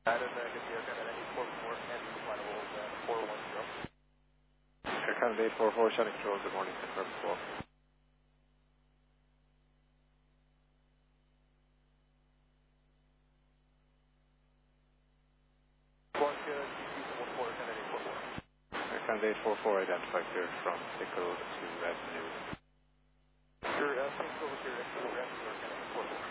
Adam, get the aircraft at 844 and the final roll 410. Aircraft 844, Shannon Control, good morning, confirm call. Aircraft 844, identified clear from Pickle to Revenue. Sure, Pickle here, Revenue, Aircraft 844.